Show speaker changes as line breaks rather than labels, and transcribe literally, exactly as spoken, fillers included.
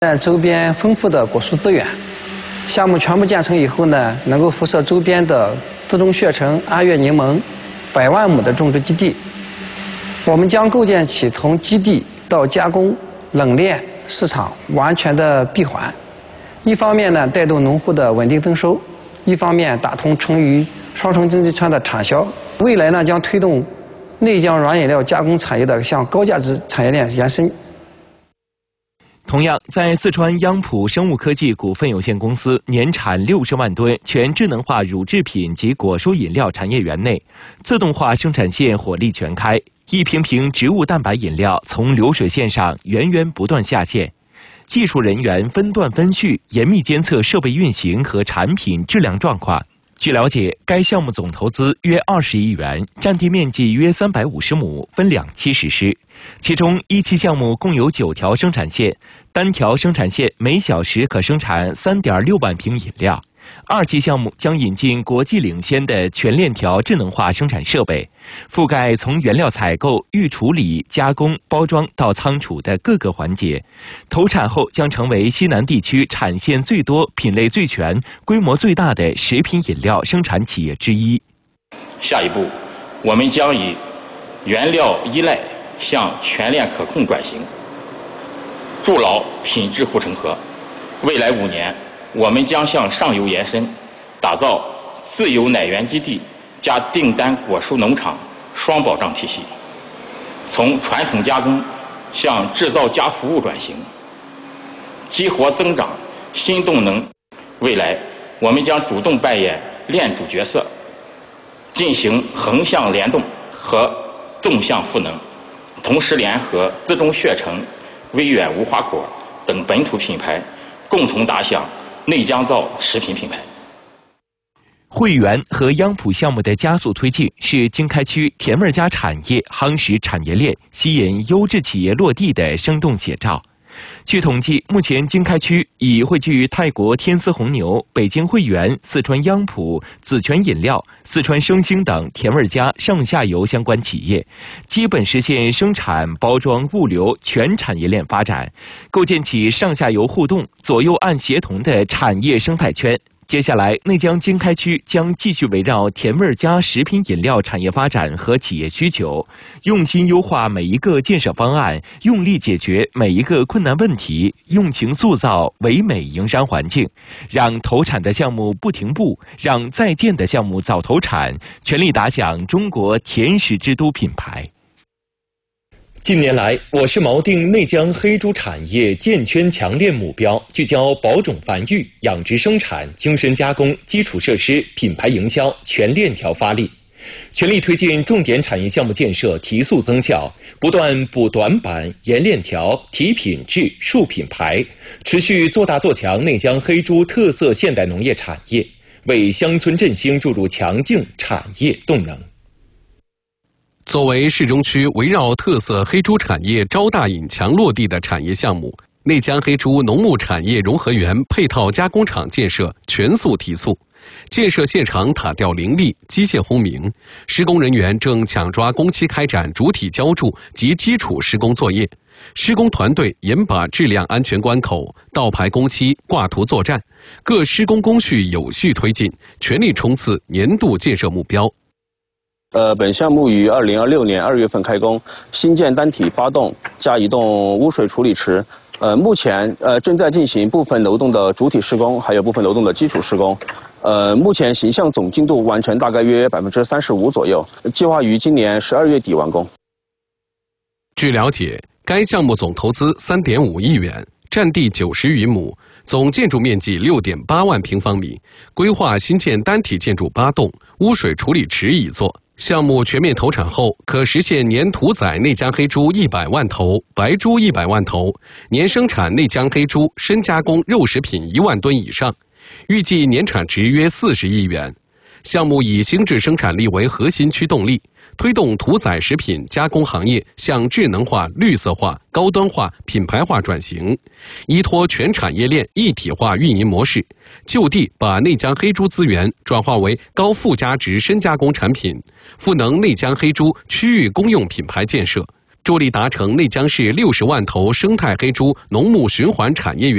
在周边丰富的果树资源，项目全部建成以后呢，能够辐射周边的资中穴城、阿岳柠檬百万亩的种植基地。我们将构建起从基地到加工、冷链市场完全的闭环，一方面呢带动农户的稳定增收，一方面打通成渝双城经济圈的产销。未来呢将推动内江软饮料加工产业的向高价值产业链延伸。
同样，在四川央普生物科技股份有限公司年产六十万吨全智能化乳制品及果蔬饮料产业园内，自动化生产线火力全开，一瓶瓶植物蛋白饮料从流水线上源源不断下线，技术人员分段分序严密监测设备运行和产品质量状况。据了解，该项目总投资约二十亿元，占地面积约三百五十亩，分两期实施。其中一期项目共有九条生产线，单条生产线每小时可生产 三点六万瓶饮料。二期项目将引进国际领先的全链条智能化生产设备，覆盖从原料采购、预处理、加工、包装到仓储的各个环节。投产后将成为西南地区产线最多、品类最全、规模最大的食品饮料生产企业之一。
下一步，我们将以原料依赖向全链可控转型，筑牢品质护城河。未来五年，我们将向上游延伸，打造自有奶源基地加订单果蔬农场双保障体系，从传统加工向制造加服务转型，激活增长新动能。未来，我们将主动扮演链主角色，进行横向联动和纵向赋能，同时联合资中穴城、威远无花果等本土品牌，共同打响内江造食品品牌。
汇源和央普项目的加速推进，是经开区甜味家产业夯实产业链、吸引优质企业落地的生动写照。据统计，目前经开区已汇聚泰国天丝红牛、北京汇源、四川央普、紫泉饮料、四川生兴等甜味家上下游相关企业，基本实现生产、包装、物流全产业链发展，构建起上下游互动、左右岸协同的产业生态圈。接下来，内江经开区将继续围绕甜味家食品饮料产业发展和企业需求，用心优化每一个建设方案，用力解决每一个困难问题，用情塑造唯美营商环境，让投产的项目不停步，让在建的项目早投产，全力打响中国甜食之都品牌。
近年来，我市锚定内江黑猪产业建圈强链目标，聚焦保种繁育、养殖生产、精深加工、基础设施、品牌营销全链条发力，全力推进重点产业项目建设提速增效，不断补短板、延链条、提品质、树品牌，持续做大做强内江黑猪特色现代农业产业，为乡村振兴注入强劲产业动能。
作为市中区围绕特色黑猪产业招大引强落地的产业项目，内江黑猪农牧产业融合园配套加工厂建设全速提速，建设现场塔吊林立，机械轰鸣，施工人员正抢抓工期开展主体浇筑及基础施工作业，施工团队严把质量安全关口，倒排工期，挂图作战，各施工工序有序推进，全力冲刺年度建设目标。
呃，本项目于二零二六年二月份开工，新建单体八栋加一栋污水处理池。呃，目前呃正在进行部分楼栋的主体施工，还有部分楼栋的基础施工。呃，目前形项总进度完成大概约百分之三十五左右，计划于今年十二月底完工。
据了解，该项目总投资三点五亿元，占地九十余亩，总建筑面积六点八万平方米，规划新建单体建筑八栋，污水处理池一座。项目全面投产后，可实现年屠宰内江黑猪一百万头，白猪一百万头，年生产内江黑猪深加工肉食品一万吨以上，预计年产值约四十亿元。项目以精致生产力为核心驱动力，推动屠宰食品加工行业向智能化、绿色化、高端化、品牌化转型，依托全产业链一体化运营模式，就地把内江黑猪资源转化为高附加值深加工产品，赋能内江黑猪区域公用品牌建设， 助力达成内江市六十万头生态黑猪农牧循环产业园